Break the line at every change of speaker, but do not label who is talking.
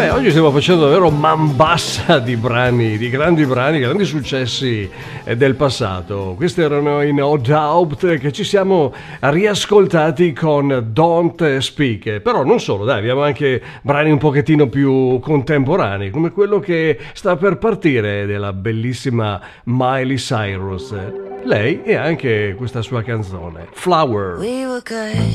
Oggi stiamo facendo davvero man bassa di brani, di grandi brani, grandi successi del passato. Questi erano i No Doubt, che ci siamo riascoltati con Don't Speak. Però non solo, dai, abbiamo anche brani un pochettino più contemporanei, come quello che sta per partire della bellissima Miley Cyrus. Lei e anche questa sua canzone, Flower.
We were good.